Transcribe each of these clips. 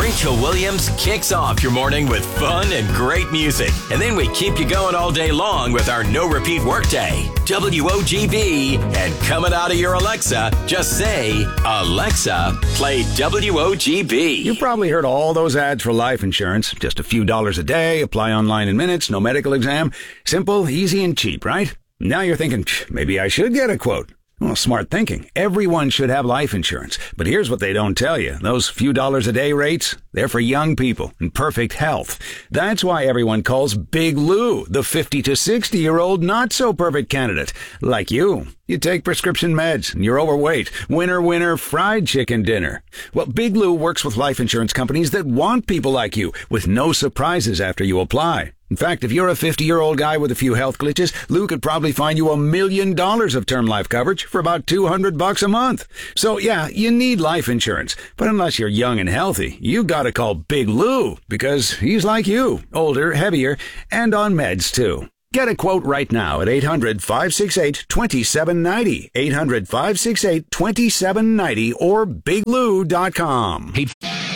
Rachel Williams kicks off your morning with fun and great music. And then we keep you going all day long with our no-repeat workday. WOGB. And coming out of your Alexa, just say, Alexa, play WOGB. You've probably heard all those ads for life insurance. Just a few dollars a day, apply online in minutes, no medical exam. Simple, easy, and cheap, right? Now you're thinking, maybe I should get a quote. Well, smart thinking. Everyone should have life insurance. But here's what they don't tell you. Those few dollars a day rates, they're for young people in perfect health. That's why everyone calls Big Lou the 50 to 60-year-old not-so-perfect candidate. Like you. You take prescription meds, and you're overweight. Winner, winner, fried chicken dinner. Well, Big Lou works with life insurance companies that want people like you, with no surprises after you apply. In fact, if you're a 50-year-old guy with a few health glitches, Lou could probably find you $1 million of term life coverage for about $200 a month. So yeah, you need life insurance. But unless you're young and healthy, you gotta call Big Lou, because he's like you, older, heavier, and on meds too. Get a quote right now at 800-568-2790, 800-568-2790, or biglou.com. Hey.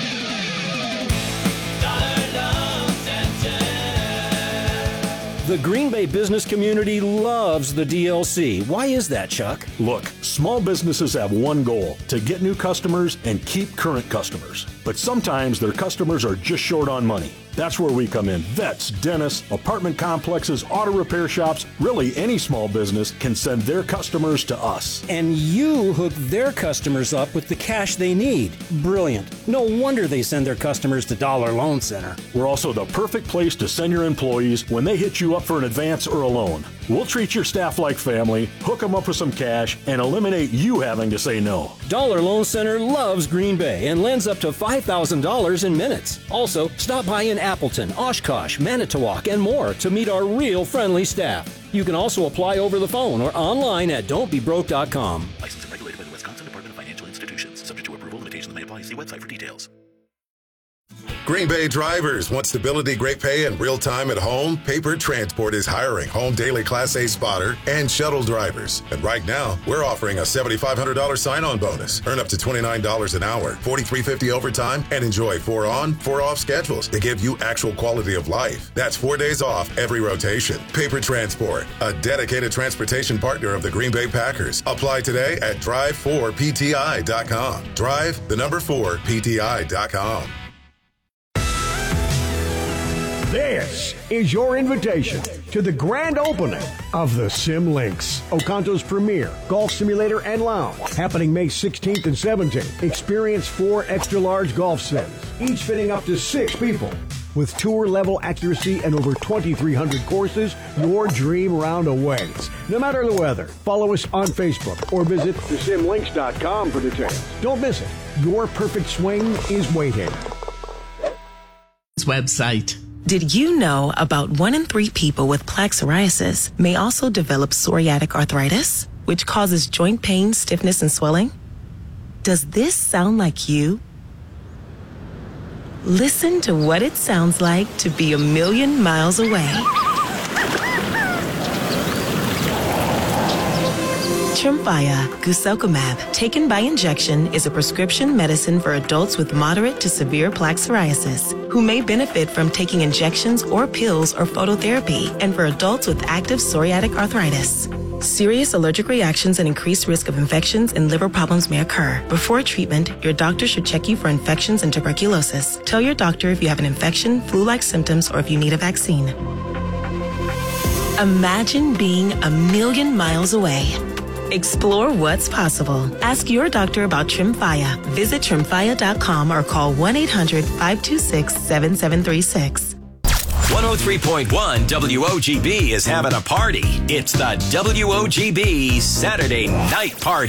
The Green Bay business community loves the DLC. Why is that, Chuck? Look, small businesses have one goal: to get new customers and keep current customers. But sometimes their customers are just short on money. That's where we come in. Vets, dentists, apartment complexes, auto repair shops, really any small business can send their customers to us. And you hook their customers up with the cash they need. Brilliant. No wonder they send their customers to Dollar Loan Center. We're also the perfect place to send your employees when they hit you up for an advance or a loan. We'll treat your staff like family, hook them up with some cash, and eliminate you having to say no. Dollar Loan Center loves Green Bay and lends up to $5,000 in minutes. Also, stop by in Appleton, Oshkosh, Manitowoc, and more to meet our real friendly staff. You can also apply over the phone or online at don'tbebroke.com. Licensed and regulated by the Wisconsin Department of Financial Institutions. Subject to approval, limitations may apply. See website for details. Green Bay drivers want stability, great pay, and real time at home? Paper Transport is hiring home daily Class A spotter and shuttle drivers. And right now, we're offering a $7,500 sign-on bonus. Earn up to $29 an hour, $43.50 overtime, and enjoy 4 on, 4 off schedules to give you actual quality of life. That's 4 days off every rotation. Paper Transport, a dedicated transportation partner of the Green Bay Packers. Apply today at drive4pti.com. Drive4pti.com. This is your invitation to the grand opening of the Sim Links, Oconto's premier golf simulator and lounge, happening May 16th and 17th. Experience 4 extra-large golf sims, each fitting up to 6 people. With tour-level accuracy and over 2,300 courses, your dream round awaits. No matter the weather, follow us on Facebook or visit thesimlinks.com for details. Don't miss it. Your perfect swing is waiting. Website. Did you know about 1 in 3 people with plaque psoriasis may also develop psoriatic arthritis, which causes joint pain, stiffness, and swelling? Does this sound like you? Listen to what it sounds like to be a million miles away. Tremfya guselkumab, taken by injection, is a prescription medicine for adults with moderate to severe plaque psoriasis who may benefit from taking injections or pills or phototherapy, and for adults with active psoriatic arthritis. Serious allergic reactions and increased risk of infections and liver problems may occur. Before treatment, your doctor should check you for infections and tuberculosis. Tell your doctor if you have an infection, flu-like symptoms, or if you need a vaccine. Imagine being a million miles away. Explore what's possible. Ask your doctor about Tremfya. Visit Tremfya.com or call 1-800-526-7736. 103.1 WOGB is having a party. It's the WOGB Saturday Night Party.